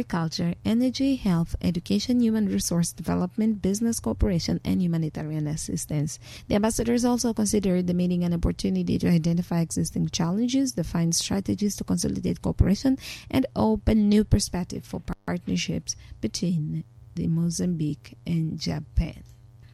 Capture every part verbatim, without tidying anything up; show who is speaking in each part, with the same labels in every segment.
Speaker 1: agriculture, energy, health, education, human resource development, business cooperation, and humanitarian assistance. The ambassadors also considered the meeting an opportunity to identify existing challenges, define strategies to consolidate cooperation, and open new perspectives for partnerships between the Mozambique and Japan.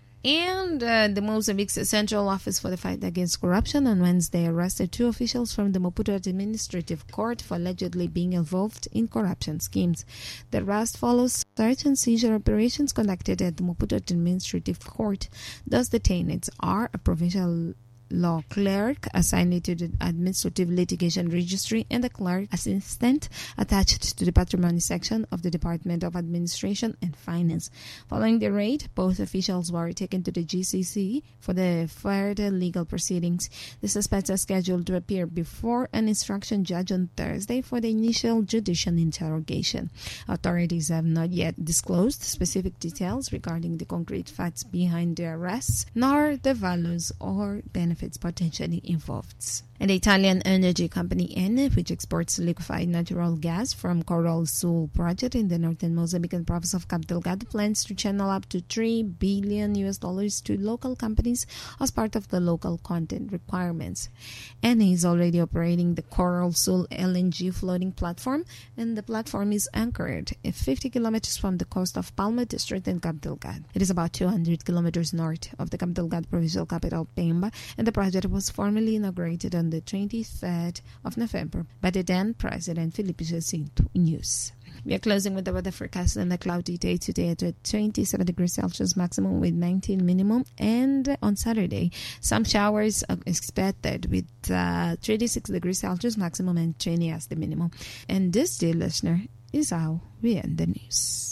Speaker 1: And uh, the Mozambique's Central Office for the Fight Against Corruption on Wednesday arrested two officials from the Maputo Administrative Court for allegedly being involved in corruption schemes. The arrest follows search and seizure operations conducted at the Maputo Administrative Court. Those detained are a provincial law clerk assigned to the Administrative Litigation Registry and a clerk assistant attached to the Patrimony section of the Department of Administration and Finance. Following the raid, both officials were taken to the G C C for the further legal proceedings. The suspects are scheduled to appear before an instruction judge on Thursday for the initial judicial interrogation. Authorities have not yet disclosed specific details regarding the concrete facts behind the arrests, nor the values or benefits potentially involved. And the Italian energy company Eni, which exports liquefied natural gas from Coral Sul project in the northern Mozambican province of Cabo Delgado, plans to channel up to three billion U S dollars to local companies as part of the local content requirements. Eni is already operating the Coral Sul L N G floating platform, and the platform is anchored fifty kilometers from the coast of Palma district in Cabo Delgado. It is about two hundred kilometers north of the Cabo Delgado provincial capital, Pemba, and the project was formally inaugurated on the twenty-third of November by the then President Filipe Jacinto News. We are closing with the weather forecast and a cloudy day today at twenty-seven degrees Celsius maximum with nineteen minimum, and on Saturday some showers are expected with uh, thirty-six degrees Celsius maximum and twenty as the minimum. And this, dear listener, is how we end the news.